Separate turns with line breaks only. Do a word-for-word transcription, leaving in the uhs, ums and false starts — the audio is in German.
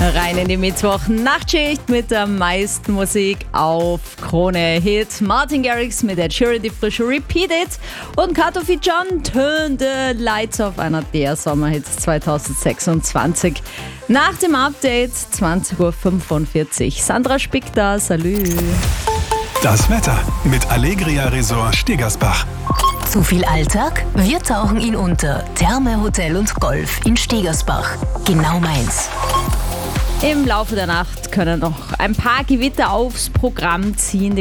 Rein in die Mittwoch-Nachtschicht mit der meisten Musik auf Krone Hit. Martin Garrix mit Ed Sheeran, die frische Repeat It. Und Kato Fi John, Turn the Lights Off, einer der Sommerhits zwanzig sechsundzwanzig. Nach dem Update zwanzig Uhr fünfundvierzig. Sandra Spick da, salü.
Das Wetter mit Allegria Resort Stegersbach.
Zu viel Alltag? Wir tauchen ihn unter. Therme, Hotel und Golf in Stegersbach. Genau meins.
Im Laufe der Nacht können noch ein paar Gewitter aufs Programm ziehen. Die